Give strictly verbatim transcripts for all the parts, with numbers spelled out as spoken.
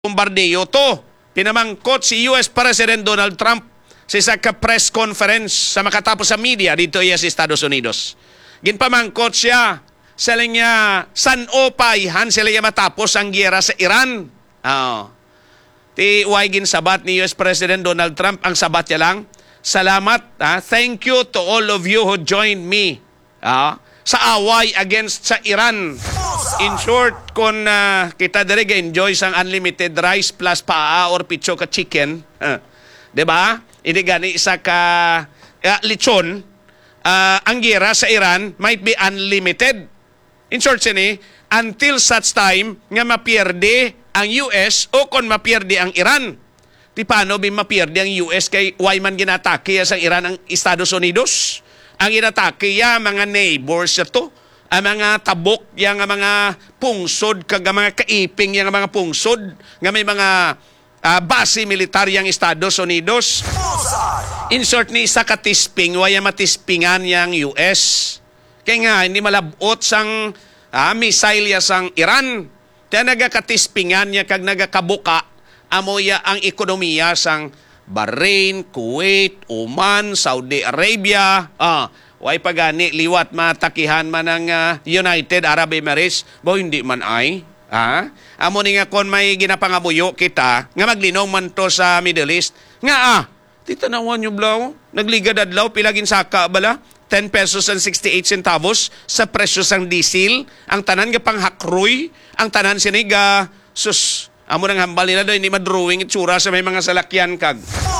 Bombardeo to. Pinamangkot si U S President Donald Trump sa isa ka press conference sa makatapos sa media dito iya sa Estados Unidos. Ginpamangkot siya sa linya san opayhan sila iya matapos ang giyera sa Iran. Oh. Ti way ginsabat ni U S President Donald Trump, ang sabat niya lang, salamat, ah, thank you to all of you who joined me ah, sa away against sa Iran. In short, kung uh, kita diri ga-enjoy sang unlimited rice plus paa or picho ka chicken, uh, di ba? Hindi gani isa ka uh, lechon, uh, ang gira sa Iran might be unlimited. In short, sini, until such time nga mapierde ang U S o kung mapierde ang Iran. Di paano ba mapierde ang U S kay why man ginatake sa Iran ang Estados Unidos? Ang ginatake ya mga neighbors to, ang mga tabok, yung mga pungsod, kag mga kaiping, yung mga pungsod, nga may mga uh, base militar yung Estados Unidos. In short, ni isa katisping, waya matispingan yung U S. Kaya nga, hindi malabot sang uh, missile ya sang Iran. Kaya nagakatispingan niya kag nagakabuka, amoya ang ekonomiya sang Bahrain, Kuwait, Oman, Saudi Arabia, ah, way pagani liwat matakihan man ng uh, United Arab Emirates, bo hindi man ay. Ha? Amo ni nga kon may ginapangabuyo kita, nga maglinong man to sa Middle East, nga ah, titanawan nyo blaw, nagligad adlaw, pilagin saka bala, ten pesos and sixty-eight centavos sa presyo sang diesel, ang tanan nga panghakroy, ang tanan siniga, sus, amo nang hambal nila doon, hindi madrawing itsura sa may mga salakyan kag.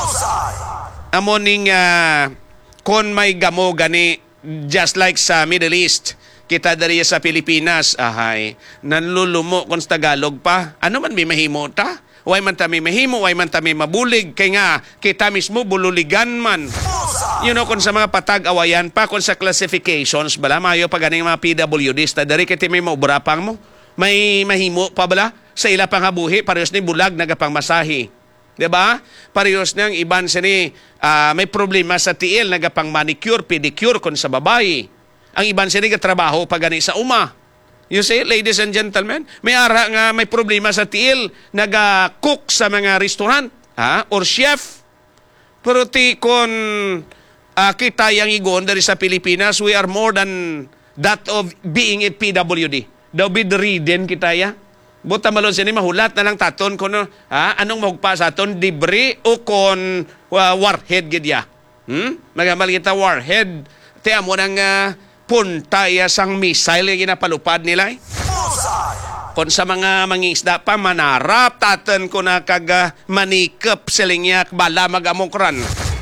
Amo ning uh, kon may gamo gani, just like sa Middle East, kita dari sa Pilipinas, ahay, nanlulumo kung sa Tagalog pa, ano man may mahimo ta? Way man tami mahimo, way man tami mabulig, kay nga, kita mismo bululigan man. You know, kung sa mga patag-awayan pa, kung sa classifications, bala, mayo pa ganing mga P W Ds, ta dari kiti may maubrapang mo, may mahimo pa bala, sa ila pang habuhi, parehas ni bulag, nagapang masahi. Diba? Parehas niyang iban sini, uh, may problema sa tiil, nagapang manicure, pedicure kung sa babae. Ang iban sini katrabaho pag gani sa uma. You see, ladies and gentlemen, may ara nga may problema sa tiil, naga-cook sa mga restaurant, ha? Or chef. Pero ti kung uh, kita yung igon dari sa Pilipinas, we are more than that of being a P W D. Daw bedridden kita ya. Buta malon sini mahulat na lang taton ko no, ha? Anong mahugpa sa aton, debris o kon uh, warhead gidya. Hmm? Magamal kita warhead. Tiya mo nang uh, punta ya sang missile yung ginapalupad nila. Eh. Kon sa mga mangingisda pa manarap taton ko na kag uh, manikap silingyak bala magamokran.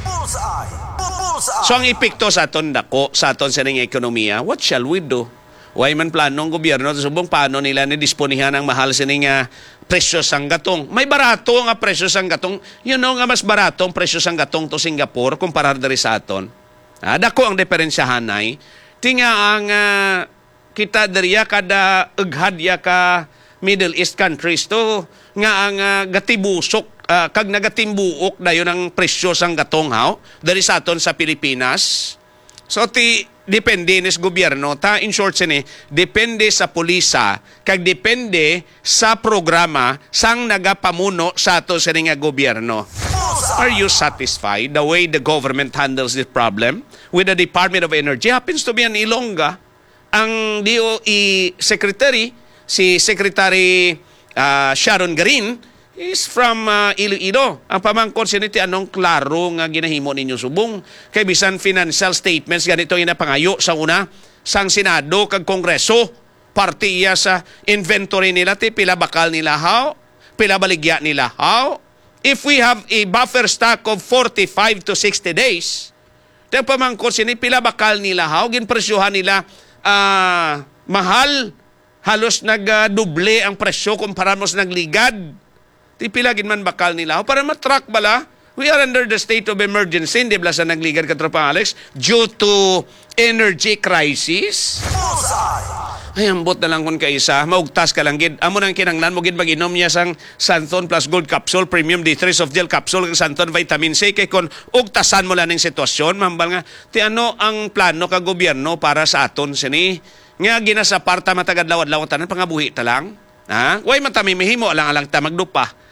So ang epekto sa aton dako sa aton sining ekonomiya, what shall we do? Way man planong gobyerno subong paano nila ni disponihan ang mahal sining uh, presyo sang gatong. May barato nga presyo sang gatong. You know nga mas barato ang presyo sang gatong to Singapore kumpara diri sa aton. Ah, dako ang diferensyahan ay tinga ang uh, kita diriya kada ughad ya ka Middle East countries to nga ang uh, gatibusok uh, kag nagatimbuok dayon ang presyo sang gatong haw diri sa aton sa Pilipinas. So ti depende nis gobyerno ta, in short sini depende sa pulisa kag depende sa programa sang nagapamuno sa ato sini nga gobyerno. Are you satisfied the way the government handles this problem? With the Department of Energy happens to be an Ilongga, ang D O E secretary si Secretary uh, Sharon Garin is from uh, Iloilo. Ang pamangkot siniti anong klaro nga ginahimo ninyo subong. Kay bisan financial statements ganito yung napangayo sa una, sang Senado kag Kongreso, parti iya sa inventory nila, ti pila bakal nila how, pila baligya nila how. If we have a buffer stock of forty-five to sixty days, ang pamangkot sini pila bakal nila how, ginpresyuhan nila uh, mahal, halos nag-duble ang presyo kumpara mo sa nagligad. Tipilagin man bakal nila. Para matrack bala, we are under the state of emergency. Hindi bala sa nagligad ka, Tropang Alex, due to energy crisis. Ay, ambot na lang kung kaisa. Maugtas ka lang, gid. Amo nang kinanglan mo, gid mag-inom niya sang Santon plus Gold Capsule, Premium D three Soft Gel Capsule, ng Santon Vitamin C. Kay kung ugtasan mo lang ng sitwasyon, mambal nga, ti ano ang plano ka gobyerno para sa aton sini? Nga ginasaparta matagad lawad-lawad tanan, pangabuhi ta lang. Ha? Way man ta may mahimo, alang-alang ta magdupa.